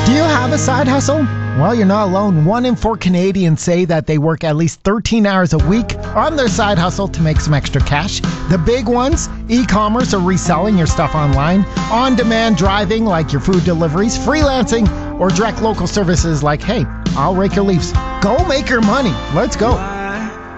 Do you have a side hustle? Well, you're not alone. 1 in 4 Canadians say that they work at least 13 hours a week on their side hustle to make some extra cash. The big ones, e-commerce or reselling your stuff online, on-demand driving like your food deliveries, freelancing, or direct local services like, hey, I'll rake your leaves. Go make your money. Let's go.